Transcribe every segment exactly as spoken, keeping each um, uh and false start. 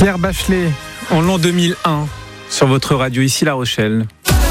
Pierre Bachelet, en l'an deux mille un, sur votre radio, ici La Rochelle.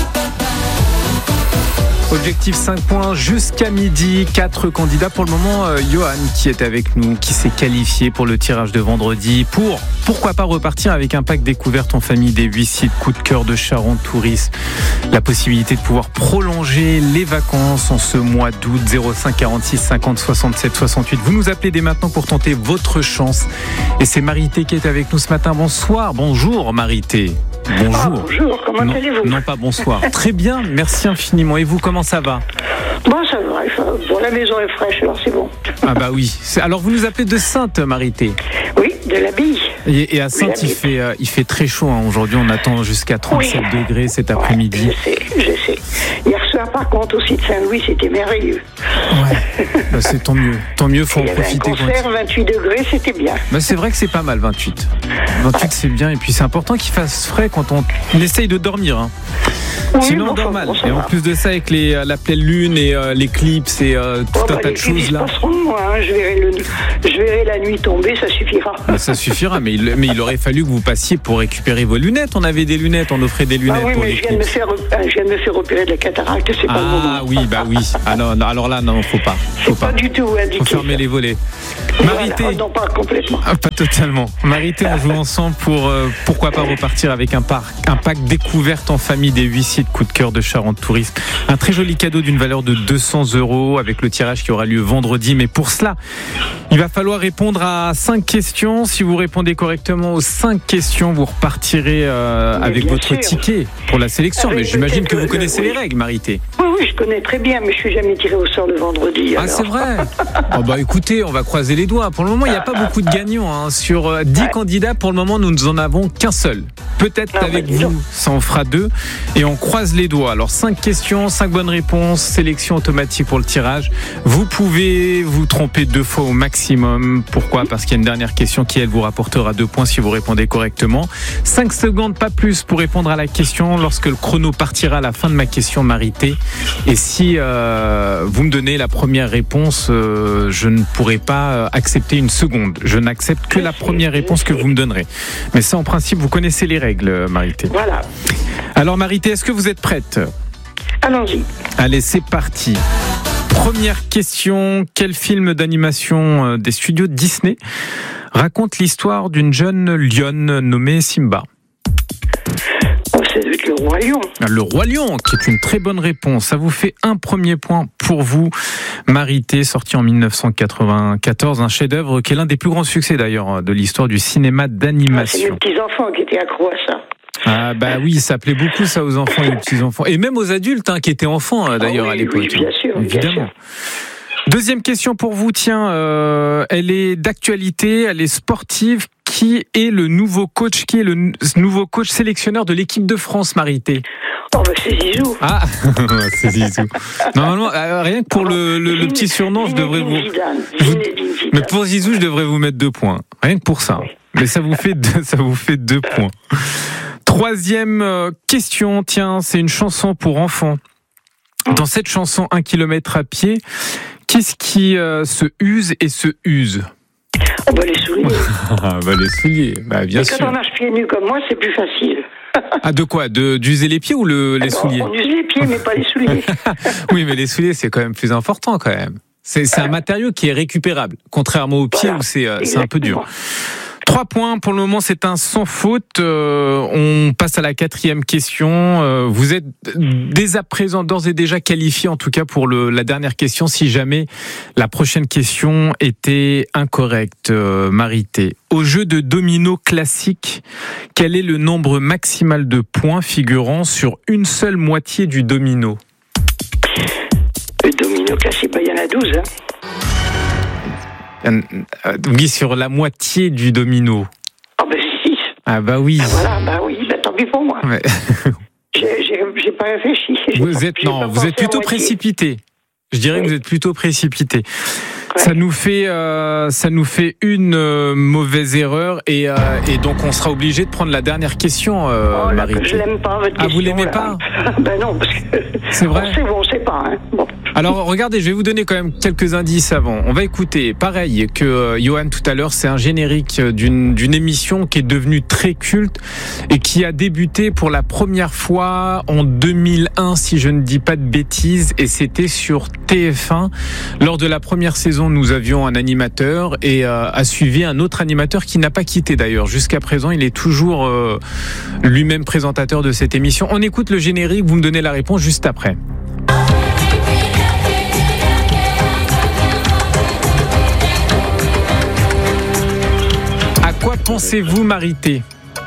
Objectif cinq points jusqu'à midi, quatre candidats pour le moment. Euh, Johan qui est avec nous, qui s'est qualifié pour le tirage de vendredi pour, pourquoi pas, repartir avec un pack découverte en famille des huit sites coup de cœur de Charente Tourisme. La possibilité de pouvoir prolonger les vacances en ce mois d'août. Zéro cinq quarante-six cinquante soixante-sept soixante-huit. Vous nous appelez dès maintenant pour tenter votre chance. Et c'est Marité qui est avec nous ce matin. Bonsoir, bonjour Marité. Bonjour. Ah, bonjour, comment non, allez-vous ? Non, pas bonsoir. Très bien, merci infiniment. Et vous, comment ça va ? Bon, ça va. Bon, la maison est fraîche, alors c'est bon. Ah bah oui. C'est... Alors vous nous appelez de Sainte, Marité ? Oui, de la bille. Et, et à Sainte, oui, il fait, euh, il fait très chaud. Hein. Aujourd'hui, on attend jusqu'à trente-sept oui. degrés cet après-midi. Ouais, je sais, je sais. Hier soir, par contre, aussi de Saint-Louis, c'était merveilleux. Ouais, bah, c'est tant mieux. Tant mieux, faut en profiter. Un concert, quand... vingt-huit degrés, c'était bien. Bah, c'est vrai que c'est pas mal, vingt-huit. vingt-huit, ouais. C'est bien. Et puis, c'est important qu'il fasse frais quand on, on essaye de dormir. Hein. Oui, sinon bon, on dort mal. Bon, et en plus de ça, avec les, la pleine lune et euh, l'éclipse et euh, tout oh, un bah, tas de choses là. Passeront de moi, hein. je, verrai le, je verrai la nuit tomber, ça suffira. Bah, ça suffira, mais il, mais il aurait fallu que vous passiez pour récupérer vos lunettes. On avait des lunettes, on offrait des lunettes. Ah oui, pour mais je viens, de me faire, je viens de me faire opérer de la cataracte, c'est ah, pas le moment. Ah oui, bah oui. Alors, alors là, non, faut pas. Faut c'est pas, pas du tout indiqué. Faut fermer les volets. Marité. Voilà, non, pas complètement. Ah, pas totalement. Marité, on joue ensemble pour euh, pourquoi pas repartir avec un, parc, un pack découverte en famille des huit sites coup de cœur de Charente Tourisme. Un très joli cadeau d'une valeur de deux cents euros avec le tirage qui aura lieu vendredi. Mais pour cela, il va falloir répondre à cinq questions. Si vous répondez correctement aux cinq questions, vous repartirez euh, avec votre sûr. ticket pour la sélection. Avec mais j'imagine que vous connaissez oui. les règles, Marité. Oui, oui, je connais très bien, mais je suis jamais tiré au sort le vendredi. Ah, alors. C'est vrai. Oh, bah écoutez, on va croiser les doigts. Pour le moment, il n'y a pas beaucoup de gagnants. Hein. Sur dix ouais. candidats, pour le moment, nous n'en avons qu'un seul. Peut-être ah, qu'avec bah, vous, donc. ça en fera deux. Et on croise les doigts. Alors, cinq questions, cinq bonnes réponses, sélection automatique pour le tirage. Vous pouvez vous tromper deux fois au maximum. Pourquoi ? Parce qu'il y a une dernière question qui, elle, vous rapportera deux points si vous répondez correctement. cinq secondes, pas plus, pour répondre à la question lorsque le chrono partira à la fin de ma question, Marité. Et si euh, vous me donnez la première réponse, euh, je ne pourrai pas accepter une seconde. Je n'accepte que la première réponse que vous me donnerez. Mais ça, en principe, vous connaissez les règles, Marité. Voilà. Alors, Marité, est-ce que vous êtes prête ? Allons-y. Allez, c'est parti. Première question. Quel film d'animation des studios Disney raconte l'histoire d'une jeune lionne nommée Simba ? C'est le Roi Lion. Le Roi Lion, qui est une très bonne réponse. Ça vous fait un premier point pour vous. Marité, sorti en dix-neuf cent quatre-vingt-quatorze, un chef-d'œuvre qui est l'un des plus grands succès d'ailleurs de l'histoire du cinéma d'animation. Ah, c'est mes petits-enfants qui étaient accros à ça. Ah bah oui, ça plaît beaucoup ça aux enfants et aux petits-enfants. Et même aux adultes hein, qui étaient enfants d'ailleurs oh oui, à l'époque. Oui, bien sûr, évidemment. Bien sûr. Deuxième question pour vous, tiens, euh, elle est d'actualité, elle est sportive. Qui est le nouveau coach, qui est le nouveau coach sélectionneur de l'équipe de France, Marité ? Oh bah c'est Zizou. Ah, c'est Zizou. Normalement, euh, rien que pour le, le, le petit surnom, je devrais vous... vous... Mais pour Zizou, je devrais vous mettre deux points. Rien que pour ça. Mais ça vous fait deux, ça vous fait deux points. Troisième euh, question, tiens, c'est une chanson pour enfants. Dans cette chanson, un kilomètre à pied, qu'est-ce qui euh, se use et se use ? Oh bah les souliers. bah les souliers, bah bien et sûr. Quand on marche pieds nus comme moi, c'est plus facile. Ah de quoi ? De d'user les pieds ou le, les ah souliers ? On use les pieds, mais pas les souliers. Oui, mais les souliers, c'est quand même plus important quand même. C'est, c'est un matériau qui est récupérable, contrairement aux pieds voilà. où c'est, c'est un peu dur. Trois points, pour le moment c'est un sans faute. Euh, on passe à la quatrième question. Euh, vous êtes dès à présent d'ores et déjà qualifié en tout cas pour le, la dernière question si jamais la prochaine question était incorrecte, euh, Marité. Au jeu de domino classique, quel est le nombre maximal de points figurant sur une seule moitié du domino ? Le domino classique, bah, il y en a douze. Hein. Oui, sur la moitié du domino. Ah ben six. Ah bah oui. Ah, voilà, bah oui, bah, tant pis pour moi. Ouais. j'ai, j'ai, j'ai pas réfléchi. J'ai vous pas, êtes non, vous êtes plutôt précipité. Je dirais oui. que vous êtes plutôt précipité. Ouais. Ça nous fait, euh, ça nous fait une euh, mauvaise erreur et, euh, et donc on sera obligé de prendre la dernière question, euh, Oh, là, Marie. je l'aime pas, votre Ah, question. vous l'aimez là. pas? Ben non, parce que. C'est vrai? On sait ou on sait pas, hein. Bon. Alors regardez, je vais vous donner quand même quelques indices avant. On va écouter, pareil que euh, Johan tout à l'heure, c'est un générique d'une d'une émission qui est devenue très culte et qui a débuté pour la première fois en deux mille un, si je ne dis pas de bêtises, et c'était sur T F un. Lors de la première saison, nous avions un animateur et euh, a suivi un autre animateur qui n'a pas quitté d'ailleurs. Jusqu'à présent, il est toujours euh, lui-même présentateur de cette émission. On écoute le générique, vous me donnez la réponse juste après. À quoi pensez-vous, Marité?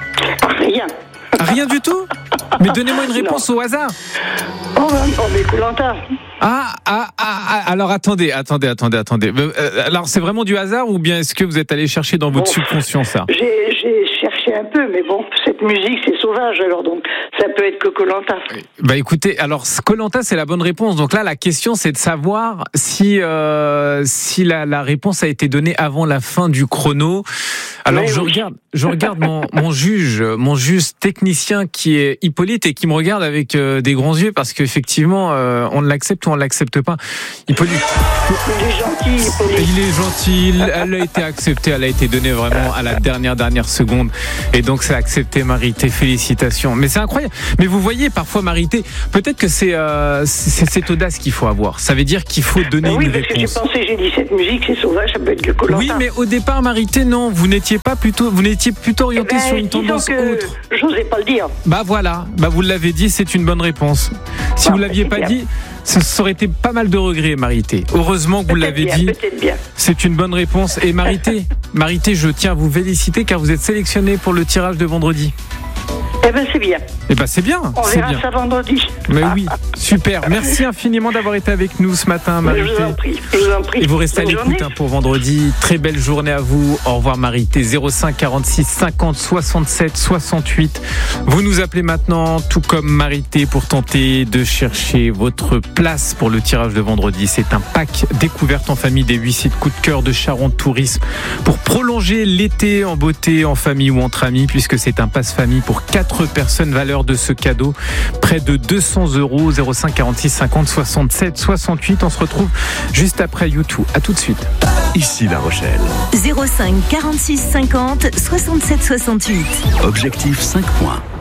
Rien. Rien du tout? Mais donnez-moi une réponse au hasard. Oh, oh mais Koh-Lanta. Ah, ah, ah, ah, alors attendez, attendez, attendez, attendez. Euh, alors c'est vraiment du hasard ou bien est-ce que vous êtes allé chercher dans votre Bon, subconscient ça? J'ai, j'ai cherché un peu, mais bon, cette musique, c'est sauvage, alors donc ça peut être que Koh-Lanta. Bah écoutez, alors Koh-Lanta c'est la bonne réponse. Donc là la question c'est de savoir si euh, si la, la réponse a été donnée avant la fin du chrono. Alors oui, je oui. regarde, je regarde mon, mon juge, mon juge technicien qui est Hippolyte et qui me regarde avec euh, des grands yeux parce qu'effectivement euh, on l'accepte ou on l'accepte pas. Hippolyte. Il est gentil, Hippolyte. Il est gentil, elle a été acceptée, elle a été donnée vraiment à la dernière dernière seconde et donc c'est accepté, Marité, félicitations. Mais c'est incroyable. Mais vous voyez parfois, Marité, peut-être que c'est euh, c'est cette audace qu'il faut avoir. Ça veut dire qu'il faut donner Ben oui, une parce que j'ai réponse. pensé, j'ai dit cette musique, c'est sauvage, ça peut être que Koh-Lanta. Oui, mais au départ, Marité, non, vous n'étiez pas plutôt, vous n'étiez plutôt Eh orienté ben, sur une disons tendance que autre. j'osais pas le dire. Bah voilà, bah vous l'avez dit, c'est une bonne réponse. Si Bon, vous l'aviez c'est pas bien. dit, ça aurait été pas mal de regrets, Marité. Heureusement que vous Peut-être l'avez bien, dit. peut-être bien. C'est une bonne réponse. Et Marité, Marité, je tiens à vous féliciter car vous êtes sélectionnée pour le tirage de vendredi. Eh ben c'est bien. Eh ben c'est bien, On c'est verra bien. ça vendredi. Mais oui, super. Merci infiniment d'avoir été avec nous ce matin, Mais je Marité. vous en prie, je vous en prie. Et vous restez à Bonne l'écoute journée. hein, pour vendredi. Très belle journée à vous. Au revoir, Marité. zéro cinq quarante-six cinquante soixante-sept soixante-huit. Vous nous appelez maintenant, tout comme Marité, pour tenter de chercher votre place pour le tirage de vendredi. C'est un pack découverte en famille des huit sites coup de cœur de Charente Tourisme pour prolonger l'été en beauté, en famille ou entre amis, puisque c'est un passe famille pour quatre personnes. Valeur de ce cadeau, près de deux cents euros. Zéro cinq quarante-six cinquante soixante-sept soixante-huit. On se retrouve juste après YouTube. À tout de suite. Ici La Rochelle. zéro cinq quarante-six cinquante soixante-sept soixante-huit. Objectif cinq points.